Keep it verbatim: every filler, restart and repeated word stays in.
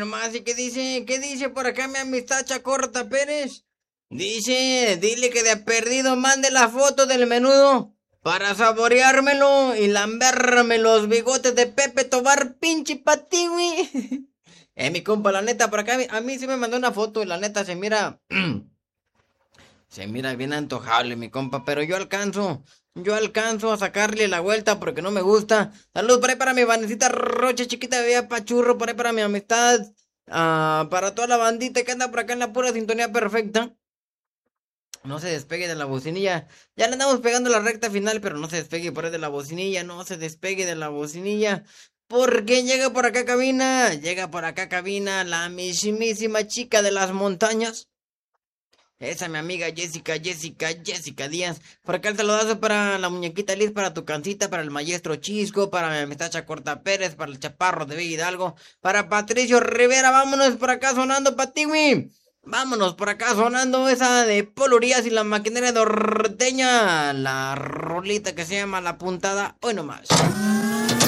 nomás, ¿y qué dice? ¿Qué dice por acá mi amistad Chacorta Pérez? Dice, dile que de perdido mande la foto del menudo para saboreármelo y lamberme los bigotes de Pepe Tobar, pinche pati, güey. Eh, mi compa, la neta, por acá a mí sí me mandó una foto y la neta se mira... Se mira bien antojable, mi compa, pero yo alcanzo, yo alcanzo a sacarle la vuelta porque no me gusta. Saludos por ahí para mi bandecita Rocha chiquita de Pachurro, por ahí para mi amistad, ah, para toda la bandita que anda por acá en la pura sintonía perfecta. No se despegue de la bocinilla. Ya le andamos pegando la recta final, pero no se despegue por ahí de la bocinilla, no se despegue de la bocinilla. Porque llega por acá cabina, llega por acá cabina la mismísima chica de las montañas. Esa mi amiga Jessica, Jessica, Jessica Díaz. Por acá el saludazo para la muñequita Liz, para tu cancita, para el maestro Chisco, para mi amistad Corta Pérez, para el chaparro de Villa Hidalgo, para Patricio Rivera. Vámonos por acá sonando, Patiwi. Vámonos por acá sonando esa de Polorías y la maquinaria de Orteña. La rolita que se llama La Puntada. Hoy nomás.